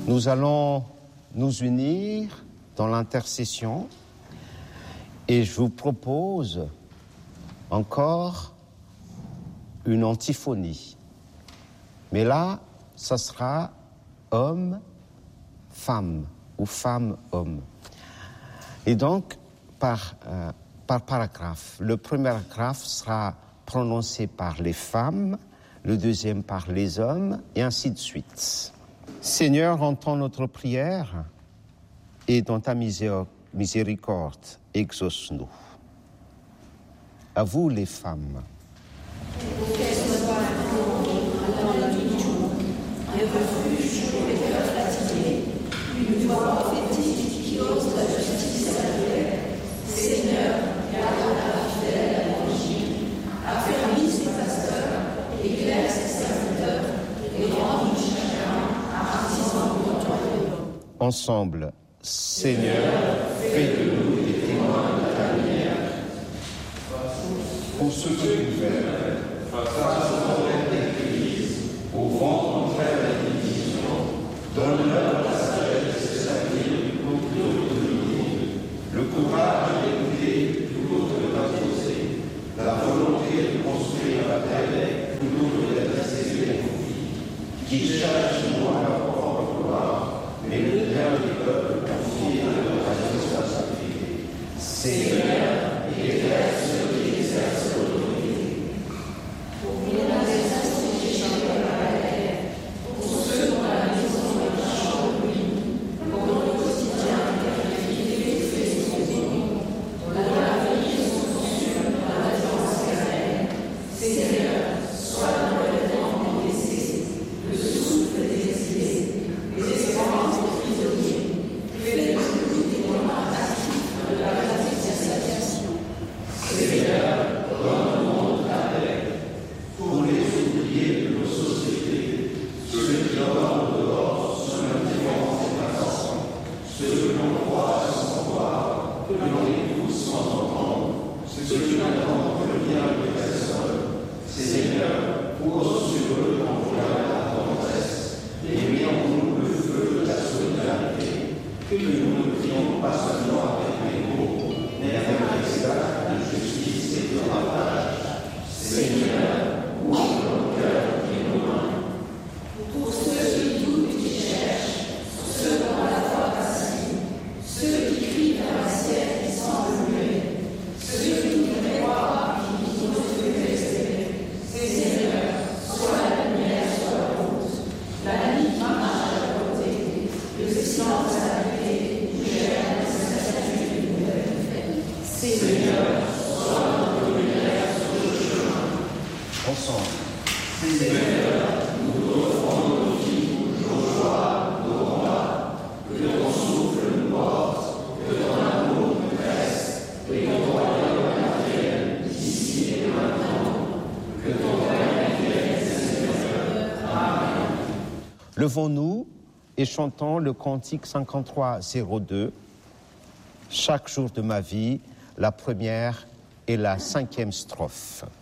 Nous allons nous unir dans l'intercession et je vous propose encore une antiphonie. Mais là, ça sera homme-femme ou femme-homme. Et donc, par paragraphe. Le premier paragraphe sera prononcé par les femmes, le deuxième par les hommes, et ainsi de suite. Seigneur, entends notre prière et dans ta miséricorde, exauce-nous. À vous les femmes. Une voix prophétique qui ose la justice salutaire. Seigneur, garde la fidèle à l'évangile, affermis ses pasteurs, éclaire ses serviteurs, et rend chacun artisan pour toi. Ensemble, Seigneur, fais de nous des témoins de ta lumière. Pour ceux qui gouvernent, face aux problèmes des crises, au vent contraire de la division, donne-leur la sagesse et l'avenir pour l'autorité, le courage d'écouter plutôt que d'imposer, la volonté de construire la paix plutôt que d'adresser les conflits, qui cherchent non à leur propre gloire, mais le bien des peuples confiés à leur responsabilité. Seigneur, éclaire ceux qui exercent l'autorité. Pour les institutions de la paix, pour ceux dont la maison est un champ de ruines, pour le quotidien qui fait son nom, dont l'avenir sont conçus dans la défense carnelle. Seigneur, sois le revêtement des blessés, le souffle des exilés, les espérances des prisonniers, fais de nous des témoins actifs de la réconciliation. Seigneur, donne au monde la paix, pour les oubliés de nos sociétés, ceux qui dorment dehors sous l'indifférence des passants, ceux que l'on croit sans voir, que l'on écoute sans entendre, ceux qui n'attendent que le bien de personne. Seigneur, pose sur eux l'envoi la tendresse, et mets en nous le feu de la solidarité, que nous ne prions pas seulement avec les mots, mais avec des actes de justice et de partage. Seigneur, ouvre nos cœurs et nos mains. Pour ceux qui doutent et qui cherchent, ceux dont la foi vacille, ceux qui crient vers un ciel qui semble muet, ceux qui voudraient croire et qui n'osent plus espérer. Seigneur, soit la lumière, soit la honte, la nuit qui marche à la côté, le silence à la clé, gère la statue nouvelle. Seigneur, soit notre lumière sur le chemin. Ensemble. Seigneur, nous offrons nos vies, nos joies, nos combats, que ton souffle nous porte, que ton amour nous presse, et que ton royaume advienne d'ici et maintenant, que ton règne vienne, Seigneur. Amen. Levons-nous et chantons le cantique 53-02, chaque jour de ma vie, la première et la 5e strophe.